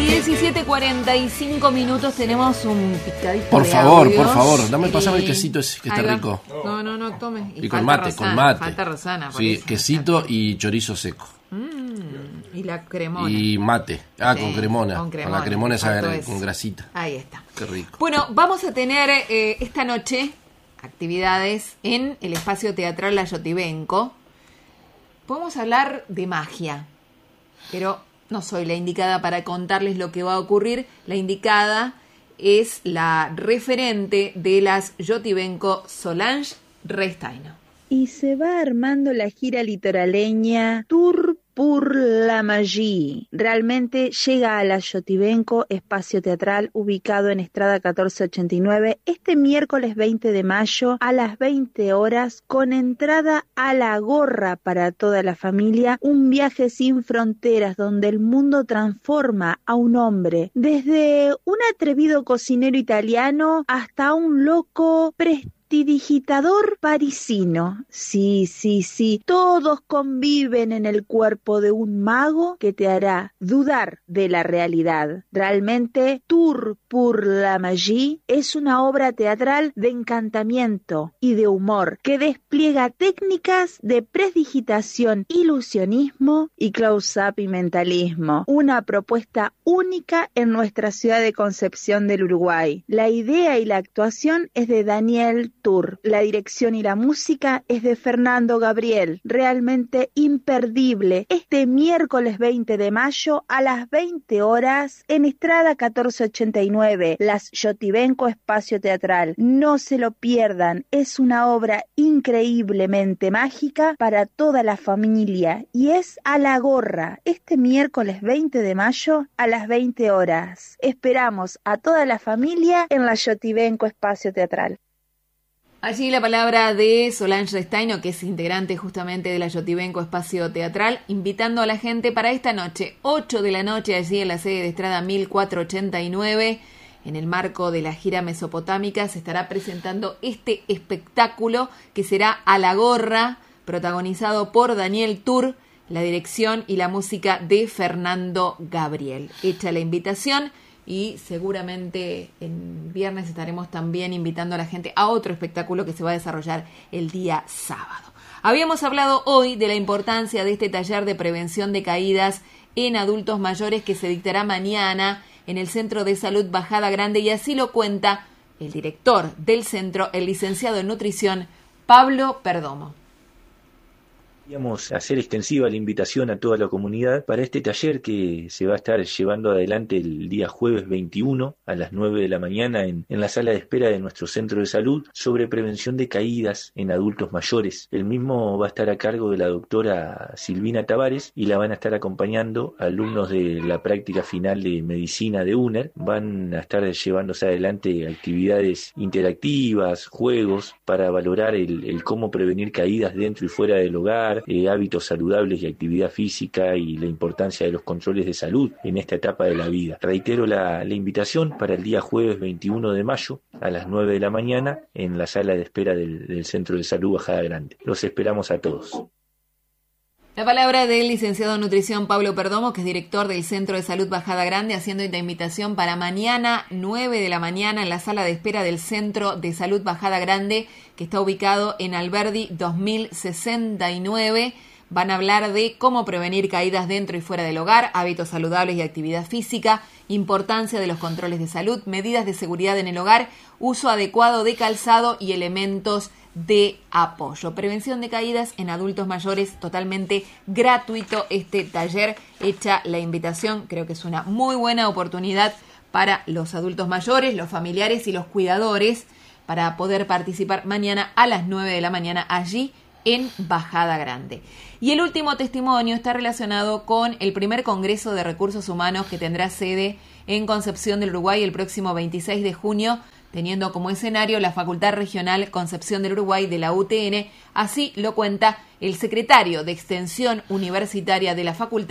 17:45 tenemos un picadito por de favor, audios. por favor, dame, pasame el quesito ese que está rico. No, tome. Y con mate, con mate. Falta Rosana. Sí, eso. quesito y chorizo seco. Y la cremona. Y mate. Sí, con cremona. con Con la cremona esa faltó con grasita. Ahí está. Qué rico. Bueno, vamos a tener esta noche actividades en el espacio teatral La Yotibenco. Podemos hablar de magia, pero no soy la indicada para contarles lo que va a ocurrir. La indicada es la referente de las Yotibenco, Solange Restaino. Y se va armando la gira litoraleña Tour pour la Magie. Realmente llega a la Yotibenco, espacio teatral ubicado en Estrada 1489, este miércoles 20 de mayo a las 20 horas, con entrada a la gorra para toda la familia. Un viaje sin fronteras donde el mundo transforma a un hombre, desde un atrevido cocinero italiano hasta un loco prestidigitador parisino. Sí, todos conviven en el cuerpo de un mago que te hará dudar de la realidad. Realmente, Tour pour la Magie es una obra teatral de encantamiento y de humor que despliega técnicas de prestidigitación, ilusionismo y close-up y mentalismo. Una propuesta única en nuestra ciudad de Concepción del Uruguay. La idea y la actuación es de Daniel Tour. La dirección y la música es de Fernando Gabriel. Realmente imperdible. Este miércoles 20 de mayo a las 20 horas en Estrada 1489, las Yotibenco Espacio Teatral. No se lo pierdan. Es una obra increíblemente mágica para toda la familia y es a la gorra. Este miércoles 20 de mayo a las 20 horas. Esperamos a toda la familia en la Yotibenco Espacio Teatral. Allí la palabra de Solange Restaino, que es integrante justamente de la Yotibenco Espacio Teatral, invitando a la gente para esta noche, 8 de la noche, allí en la sede de Estrada 1489, en el marco de la gira mesopotámica, se estará presentando este espectáculo que será A la Gorra, protagonizado por Daniel Tour, la dirección y la música de Fernando Gabriel. Hecha la invitación. Y seguramente en viernes estaremos también invitando a la gente a otro espectáculo que se va a desarrollar el día sábado. Habíamos hablado hoy de la importancia de este taller de prevención de caídas en adultos mayores que se dictará mañana en el Centro de Salud Bajada Grande, y así lo cuenta el director del centro, el licenciado en nutrición, Pablo Perdomo. Queríamos hacer extensiva la invitación a toda la comunidad para este taller que se va a estar llevando adelante el día jueves 21 a las 9 de la mañana en la sala de espera de nuestro centro de salud sobre prevención de caídas en adultos mayores. El mismo va a estar a cargo de la doctora Silvina Tavares y la van a estar acompañando alumnos de la práctica final de medicina de UNER. Van a estar llevándose adelante actividades interactivas, juegos para valorar el cómo prevenir caídas dentro y fuera del hogar, hábitos saludables y actividad física y la importancia de los controles de salud en esta etapa de la vida. Reitero la invitación para el día jueves 21 de mayo a las 9 de la mañana en la sala de espera del Centro de Salud Bajada Grande. Los esperamos a todos. La palabra del licenciado en nutrición Pablo Perdomo, que es director del Centro de Salud Bajada Grande, haciendo esta invitación para mañana, 9 de la mañana, en la sala de espera del Centro de Salud Bajada Grande, que está ubicado en Alberdi 2069. Van a hablar de cómo prevenir caídas dentro y fuera del hogar, hábitos saludables y actividad física, importancia de los controles de salud, medidas de seguridad en el hogar, uso adecuado de calzado y elementos de apoyo. Prevención de caídas en adultos mayores, totalmente gratuito este taller. Hecha la invitación, creo que es una muy buena oportunidad para los adultos mayores, los familiares y los cuidadores para poder participar mañana a las 9 de la mañana allí en Bajada Grande. Y el último testimonio está relacionado con el primer Congreso de Recursos Humanos que tendrá sede en Concepción del Uruguay el próximo 26 de junio, teniendo como escenario la Facultad Regional Concepción del Uruguay de la UTN. Así lo cuenta el secretario de Extensión Universitaria de la Facultad,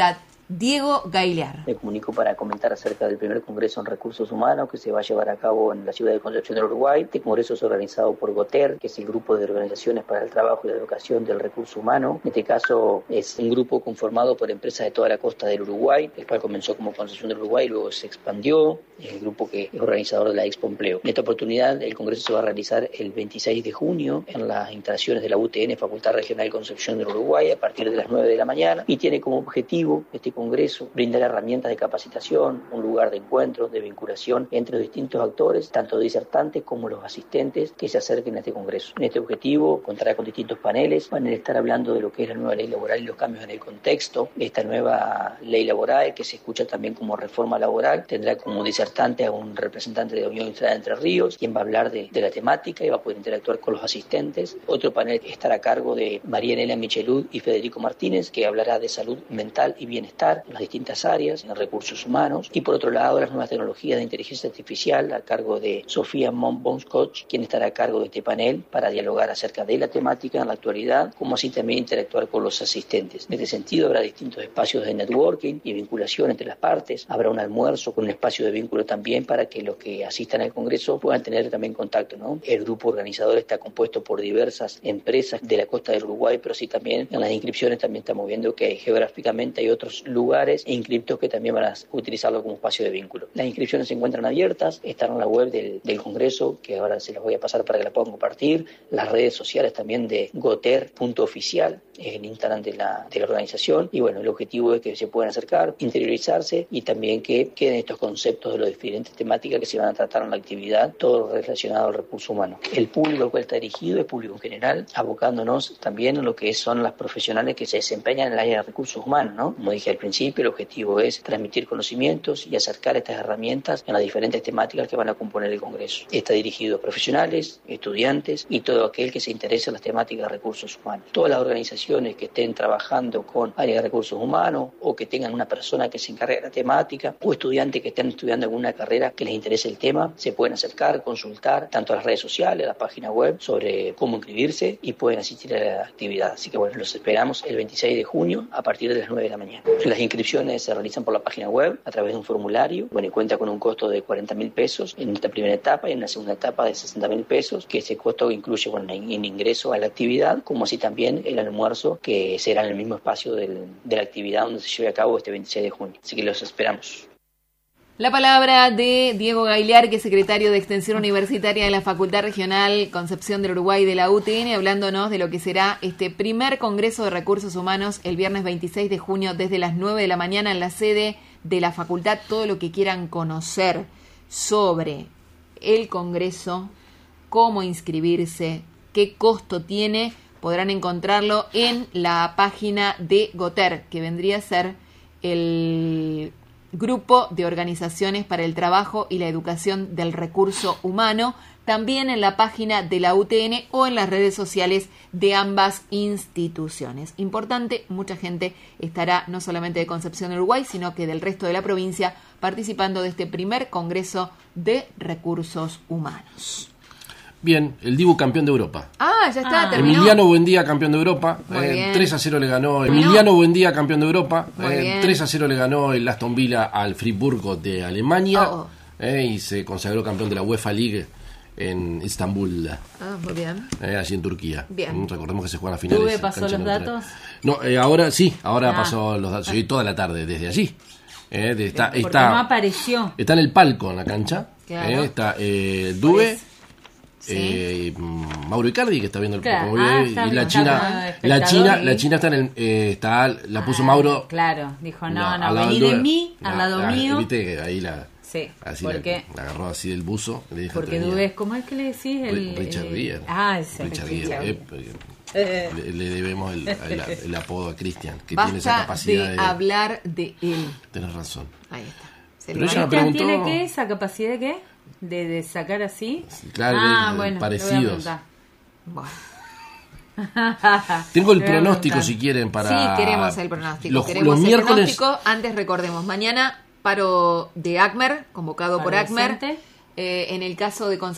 Diego Gailiar. Me comunico para comentar acerca del primer Congreso en Recursos Humanos que se va a llevar a cabo en la ciudad de Concepción del Uruguay. Este congreso es organizado por GOTER, que es el Grupo de Organizaciones para el Trabajo y la Educación del Recurso Humano. En este caso es un grupo conformado por empresas de toda la costa del Uruguay, el cual comenzó como Concepción del Uruguay y luego se expandió. Es el grupo que es organizador de la Expo Empleo. En esta oportunidad el congreso se va a realizar el 26 de junio en las instalaciones de la UTN, Facultad Regional Concepción del Uruguay, a partir de las 9 de la mañana, y tiene como objetivo este congreso brindar herramientas de capacitación, un lugar de encuentro, de vinculación entre los distintos actores, tanto disertantes como los asistentes que se acerquen a este congreso. En este objetivo contará con distintos paneles, van a estar hablando de lo que es la nueva ley laboral y los cambios en el contexto, esta nueva ley laboral que se escucha también como reforma laboral, tendrá como disertante a un representante de la Unión Industrial de Entre Ríos, quien va a hablar de la temática y va a poder interactuar con los asistentes. Otro panel estará a cargo de María Elena Michelud y Federico Martínez, que hablará de salud mental y bienestar en las distintas áreas, en recursos humanos. Y por otro lado, las nuevas tecnologías de inteligencia artificial a cargo de Sofía Monbons-Koch, quien estará a cargo de este panel para dialogar acerca de la temática en la actualidad, como así también interactuar con los asistentes. En este sentido, habrá distintos espacios de networking y vinculación entre las partes. Habrá un almuerzo con un espacio de vínculo también para que los que asistan al Congreso puedan tener también contacto, ¿no? El grupo organizador está compuesto por diversas empresas de la costa del Uruguay, pero sí también en las inscripciones también estamos viendo que geográficamente hay otros lugares e inscriptos que también van a utilizarlo como espacio de vínculo. Las inscripciones se encuentran abiertas, están en la web del Congreso, que ahora se las voy a pasar para que la puedan compartir, las redes sociales también de goter.oficial, es el Instagram de la organización, y bueno, el objetivo es que se puedan acercar, interiorizarse y también que queden estos conceptos de las diferentes temáticas que se van a tratar en la actividad, todo relacionado al recurso humano. El público al cual está dirigido es público en general, abocándonos también en lo que son las profesionales que se desempeñan en el área de recursos humanos, ¿no? Como dije al principio, el objetivo es transmitir conocimientos y acercar estas herramientas en las diferentes temáticas que van a componer el Congreso. Está dirigido a profesionales, estudiantes y todo aquel que se interese en las temáticas de recursos humanos. Todas las organizaciones que estén trabajando con áreas de recursos humanos o que tengan una persona que se encargue de la temática o estudiantes que estén estudiando alguna carrera que les interese el tema, se pueden acercar, consultar tanto a las redes sociales, a la página web sobre cómo inscribirse y pueden asistir a la actividad. Así que bueno, los esperamos el 26 de junio a partir de las 9 de la mañana. Las inscripciones se realizan por la página web a través de un formulario, bueno, y cuenta con un costo de 40.000 pesos en esta primera etapa y en la segunda etapa de 60.000 pesos, que ese costo incluye, bueno, en ingreso a la actividad, como así también el almuerzo, que será en el mismo espacio de la actividad donde se lleve a cabo este 26 de junio. Así que los esperamos. La palabra de Diego Gailiar, que es secretario de Extensión Universitaria de la Facultad Regional Concepción del Uruguay de la UTN, hablándonos de lo que será este primer Congreso de Recursos Humanos el viernes 26 de junio desde las 9 de la mañana en la sede de la facultad. Todo lo que quieran conocer sobre el Congreso, cómo inscribirse, qué costo tiene, podrán encontrarlo en la página de GOTER, que vendría a ser el Grupo de Organizaciones para el Trabajo y la Educación del Recurso Humano, también en la página de la UTN o en las redes sociales de ambas instituciones. Importante, mucha gente estará no solamente de Concepción del Uruguay, sino que del resto de la provincia participando de este primer Congreso de Recursos Humanos. Bien, el Dibu campeón de Europa. Ah, ya está, terminó. Emiliano Buendía campeón de Europa. 3-0 le ganó Emiliano Buendía campeón de Europa. 3-0 le ganó el Aston Villa al Friburgo de Alemania. Y se consagró campeón de la UEFA League en Estambul. Muy bien. Allí en Turquía. Bien. Recordemos que se juegan a finales. ¿Tuve pasó los datos? No, ahora sí, pasó los datos. Yo toda la tarde desde allí. Porque no apareció. Está en el palco en la cancha. Claro. Está Dube. Sí. Mauro Icardi, que está viendo el y la China está en el la puso Mauro. Claro, dijo no, vení de mí, al lado mío. Viste que ahí la agarró así del buzo. Le dijo, porque Dubés, ¿cómo es que le decís? Richard Gere. Ese Richard Gere. Le debemos el apodo a Cristian, que tiene esa capacidad de hablar de él. Tenés razón. Ahí está. Pero ella me preguntó, ¿tiene qué? ¿Esa capacidad de qué? De sacar así. Claro, bueno, parecidos. Bueno. Tengo el pronóstico si quieren para. Sí, queremos el pronóstico. Los miércoles. Antes recordemos, mañana paro de ACMER, convocado por ACMER. En el caso de